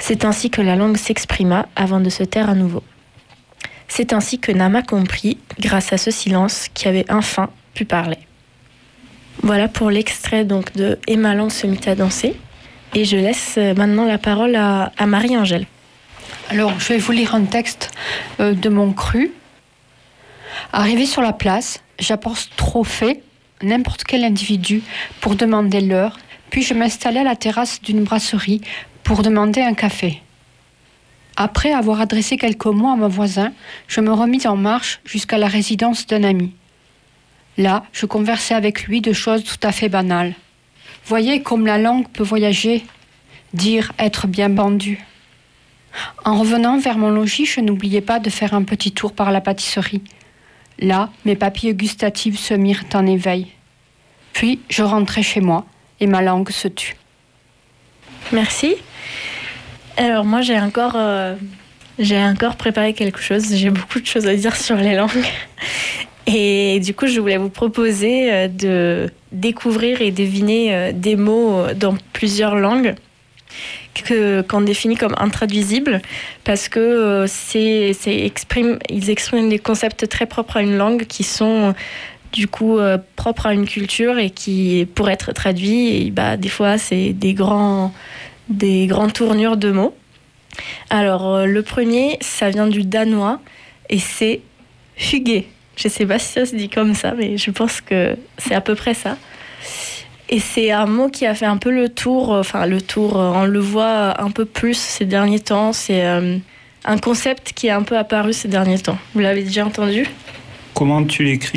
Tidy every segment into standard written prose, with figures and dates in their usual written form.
C'est ainsi que la langue s'exprima avant de se taire à nouveau. C'est ainsi que Nama comprit, grâce à ce silence, qui avait enfin pu parler. Voilà pour l'extrait donc de « Et ma langue se mit à danser ». Et je laisse maintenant la parole à Marie-Angèle. Alors, je vais vous lire un texte de mon cru. Arrivé sur la place, j'apostrophe n'importe quel individu pour demander l'heure, puis je m'installais à la terrasse d'une brasserie pour demander un café. Après avoir adressé quelques mots à mon voisin, je me remis en marche jusqu'à la résidence d'un ami. Là, je conversais avec lui de choses tout à fait banales. Voyez comme la langue peut voyager, dire être bien pendu. En revenant vers mon logis, je n'oubliais pas de faire un petit tour par la pâtisserie. Là, mes papilles gustatives se mirent en éveil. Puis, je rentrai chez moi et ma langue se tut. Merci. Alors moi, j'ai encore préparé quelque chose. J'ai beaucoup de choses à dire sur les langues. Et du coup, je voulais vous proposer de découvrir et deviner des mots dans plusieurs langues qu'on définit comme intraduisibles parce que ils expriment des concepts très propres à une langue qui sont du coup propres à une culture et qui, pour être traduits, et, des fois, c'est des grands tournures de mots. Alors, le premier, ça vient du danois et c'est « hygge ». Je ne sais pas si ça se dit comme ça, mais je pense que c'est à peu près ça. Et c'est un mot qui a fait un peu le tour, on le voit un peu plus ces derniers temps. C'est un concept qui est un peu apparu ces derniers temps. Vous l'avez déjà entendu ? Comment tu l'écris ?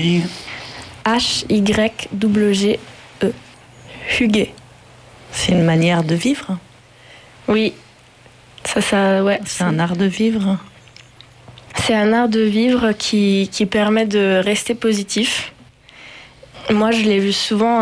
Hygge. Hygge. C'est une manière de vivre ? Oui. Ouais. C'est un art de vivre ? C'est un art de vivre qui permet de rester positif. Moi, je l'ai vu souvent